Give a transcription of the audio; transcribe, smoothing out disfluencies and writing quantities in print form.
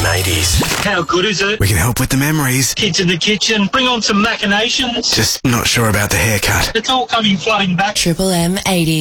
80s. How good is it? We can help with the memories. Kids in the kitchen, bring on some machinations. Just not sure about the haircut. It's all coming flooding back. Triple M 80s.